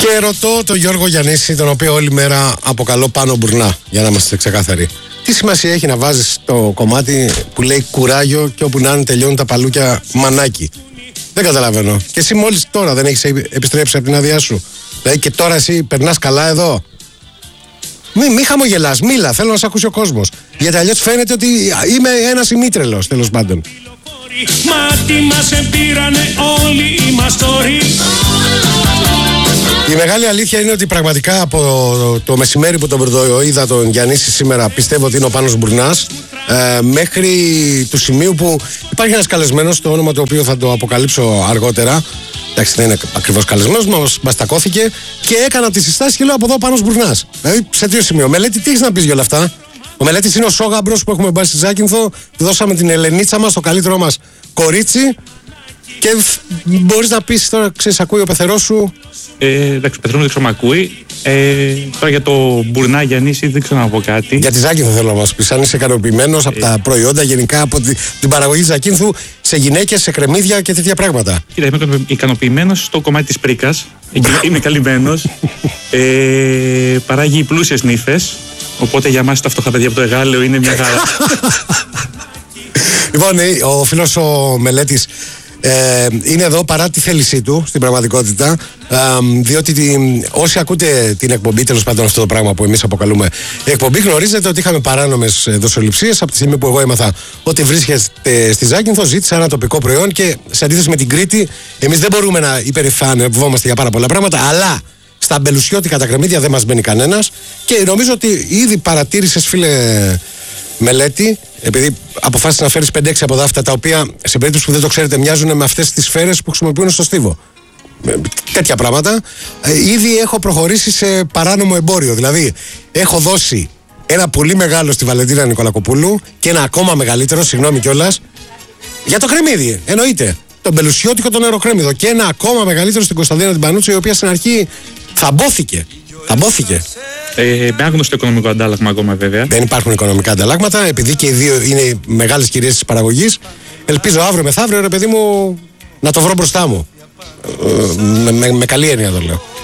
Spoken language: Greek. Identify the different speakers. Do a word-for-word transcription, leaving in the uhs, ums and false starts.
Speaker 1: Και ρωτώ τον Γιώργο Γιαννίση, τον οποίο όλη μέρα αποκαλώ Πάνο Μπουρνά, για να είμαστε ξεκάθαροι. Τι σημασία έχει να βάζεις το κομμάτι που λέει κουράγιο και όπου να είναι τελειώνουν τα παλούκια μανάκι? Δεν καταλαβαίνω. Και εσύ μόλις τώρα δεν έχεις επιστρέψει από την άδειά σου? Δηλαδή και τώρα εσύ περνάς καλά εδώ? Μη, μη χαμογελάς, μίλα, θέλω να σε ακούσει ο κόσμος. Γιατί αλλιώς φαίνεται ότι είμαι ένας ημίτρελος, τέλος πάντων. Η μεγάλη αλήθεια είναι ότι πραγματικά από το μεσημέρι που τον είδα τον Γιαννίση σήμερα, πιστεύω ότι είναι ο Πάνος Μπουρνάς, ε, μέχρι του σημείου που υπάρχει ένας καλεσμένος, το όνομα του οποίου θα το αποκαλύψω αργότερα. Εντάξει, δεν είναι ακριβώς καλεσμένος, μας μπαστακώθηκε και έκανα τις συστάσεις και λέω από εδώ Πάνος Μπουρνάς. Δηλαδή σε τι σημείο? Μελέτη, τι έχεις να πεις για όλα αυτά? Ο Μελέτης είναι ο Σόγαμπρος που έχουμε πάει στη Ζάκυνθο, του δώσαμε την Ελενίτσα μας, το καλύτερό μας κορίτσι. Και μπορείς να πεις τώρα, ξέρεις, ακούει ο πεθερός σου?
Speaker 2: Ε, εντάξει, ο πεθερός μου δεν ξέρω μ' ακούει. Ε, τώρα για το Μπουρνά Γιαννίση δεν ξέρω να πω κάτι.
Speaker 1: Για τη Ζάκυνθο θέλω να μας πεις, αν είσαι ικανοποιημένος ε... από τα προϊόντα γενικά, από τη, την παραγωγή Ζακύνθου σε γυναίκες, σε κρεμμύδια και τέτοια πράγματα.
Speaker 2: Κοίτα, είμαι ικανοποιημένος στο κομμάτι της πρίκας. Είμαι καλυμμένος. ε, παράγει πλούσιες νύφες. Οπότε για μας τα φτωχά παιδιά από το Εγάλεο είναι μια χαρά.
Speaker 1: Λοιπόν, ο φίλος ο Μελέτης ε, είναι εδώ παρά τη θέλησή του στην πραγματικότητα, ε, διότι τη, όσοι ακούτε την εκπομπή, τέλος πάντων αυτό το πράγμα που εμείς αποκαλούμε εκπομπή, γνωρίζετε ότι είχαμε παράνομες δοσοληψίες από τη στιγμή που εγώ έμαθα ότι βρίσκεται στη Ζάκυνθο. Ζήτησα ένα τοπικό προϊόν και σε αντίθεση με την Κρήτη, εμείς δεν μπορούμε να υπερηφανευόμαστε για πάρα πολλά πράγματα, αλλά στα αμπελουσιώτικα τα κρεμμύδια δεν μας μπαίνει κανένας. Και νομίζω ότι ήδη παρατήρησες, φίλε Μελέτη, επειδή αποφάσισες να φέρεις πέντε έξι από δάφτα, τα οποία σε περίπτωση που δεν το ξέρετε μοιάζουν με αυτές τις σφαίρες που χρησιμοποιούν στο στίβο. Τέτοια πράγματα. Ε, ήδη έχω προχωρήσει σε παράνομο εμπόριο. Δηλαδή, έχω δώσει ένα πολύ μεγάλο στη Βαλεντίνα Νικολακοπούλου και ένα ακόμα μεγαλύτερο, συγγνώμη κιόλας, για το κρεμμύδι. Εννοείται. Το μπελουσιώτικο, το νεροκρέμμυδο. Και ένα ακόμα μεγαλύτερο στην Κωνσταντίνα την Πανούτσο, η οποία στην αρχή θαμπόθηκε. Θαμπόθηκε.
Speaker 2: Ε, με άγνωστο οικονομικό αντάλλαγμα ακόμα, βέβαια.
Speaker 1: Δεν υπάρχουν οικονομικά ανταλλάγματα, επειδή και οι δύο είναι μεγάλες κυρίες της παραγωγής. Ελπίζω αύριο μεθαύριο, ρε παιδί μου, να το βρω μπροστά μου. Ε, με, με, με καλή έννοια το λέω.